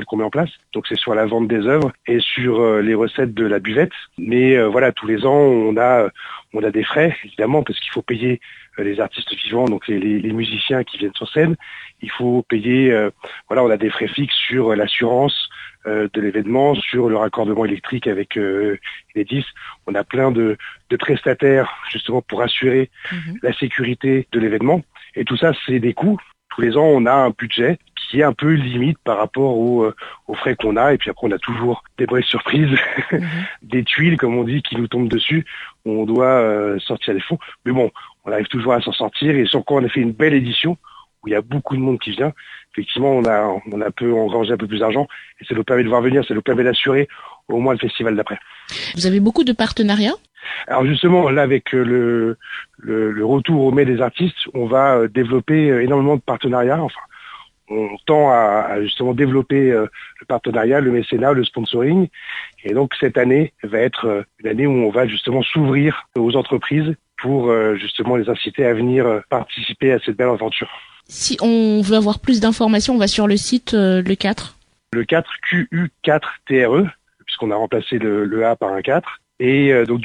qu'on met en place. Donc c'est sur la vente des œuvres et sur les recettes de la buvette. Mais voilà, tous les ans, on a des frais, évidemment, parce qu'il faut payer les artistes vivants, donc les musiciens qui viennent sur scène. Il faut payer, on a des frais fixes sur l'assurance de l'événement, sur le raccordement électrique avec les 10. On a plein de prestataires, justement, pour assurer la sécurité de l'événement. Et tout ça, c'est des coûts. Tous les ans, on a un budget qui est un peu limite par rapport aux frais qu'on a. Et puis après, on a toujours des vraies surprises, des tuiles, comme on dit, qui nous tombent dessus. On doit sortir les fonds. Mais bon, on arrive toujours à s'en sortir. Et sur quoi on a fait une belle édition, où il y a beaucoup de monde qui vient. Effectivement, on a peu engrangé un peu plus d'argent. Et ça nous permet de voir venir, ça nous permet d'assurer au moins le festival d'après. Vous avez beaucoup de partenariats ? Alors justement, là, avec le retour au mai des artistes, on va développer énormément de partenariats. Enfin, on tend à justement développer le partenariat, le mécénat, le sponsoring. Et donc cette année va être une année où on va justement s'ouvrir aux entreprises pour justement les inciter à venir participer à cette belle aventure. Si on veut avoir plus d'informations, on va sur le site le 4. Le 4, QU4TRE, puisqu'on a remplacé le A par un 4. Et donc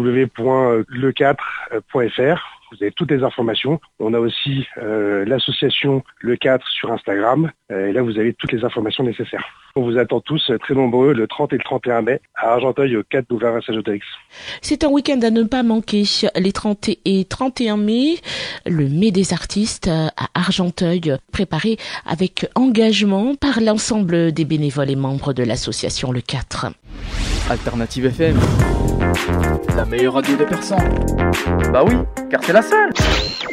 www.le4.fr, vous avez toutes les informations. On a aussi l'association Le 4 sur Instagram. Et là, vous avez toutes les informations nécessaires. On vous attend tous très nombreux le 30 et le 31 mai à Argenteuil au 4 boulevard Saint-Géotélix. C'est un week-end à ne pas manquer. Les 30 et 31 mai, le mai des artistes à Argenteuil, préparé avec engagement par l'ensemble des bénévoles et membres de l'association Le 4. Alternative FM, la meilleure radio des Persans. Bah oui, car c'est la seule.